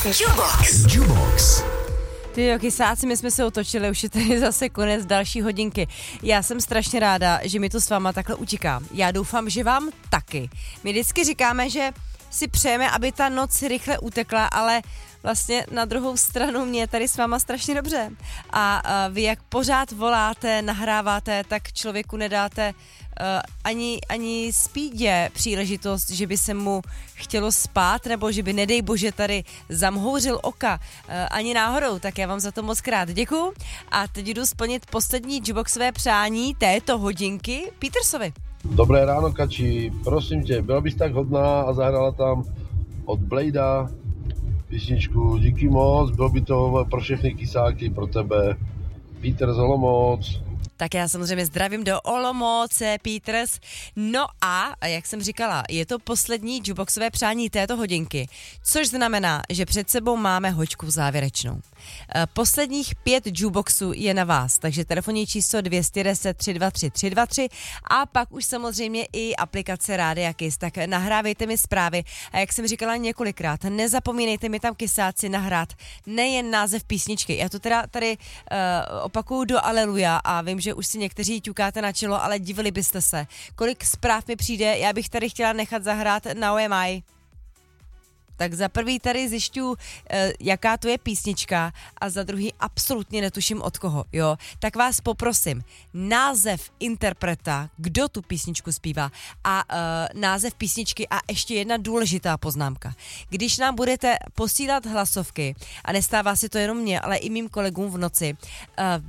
Jubox. Ty jo, kysáci, my jsme se otočili, už je tady zase konec další hodinky. Já jsem strašně ráda, že mi to s váma takhle utíká. Já doufám, že vám taky. My vždycky říkáme, že si přejeme, aby ta noc rychle utekla, ale vlastně na druhou stranu mě je tady s váma strašně dobře. A vy jak pořád voláte, nahráváte, tak člověku nedáte ani spídě příležitost, že by se mu chtělo spát, nebo že by, nedej bože, tady zamhouřil oka. Ani náhodou, tak já vám za to moc krát děkuju. A teď jdu splnit poslední juboxové přání této hodinky Petersovi. Dobré ráno, Kači, prosím tě, byla bys tak hodná a zahrala tam od Bladea písničku. Díky moc, bylo by to pro všechny kysáky, pro tebe. Peter z Olomouc. Tak já samozřejmě zdravím do Olomouce, Peters. No a jak jsem říkala, je to poslední juboxové přání této hodinky, což znamená, že před sebou máme hoďku závěrečnou. Posledních 5 juboxů je na vás, takže telefonní číslo 210 323 323 a pak už samozřejmě i aplikace Rádia Kiss, tak nahrávejte mi zprávy a jak jsem říkala několikrát, nezapomínejte mi tam kysáci nahrát nejen název písničky, já to teda tady opakuju do Aleluja a vím, že už si někteří ťukáte na čelo, ale divili byste se, kolik zpráv mi přijde, já bych tady chtěla nechat zahrát Now Am I. Tak za prvý tady zjišťuju, jaká to je písnička a za druhý absolutně netuším od koho, jo. Tak vás poprosím, název interpreta, kdo tu písničku zpívá a název písničky a ještě jedna důležitá poznámka. Když nám budete posílat hlasovky a nestává si to jenom mně, ale i mým kolegům v noci,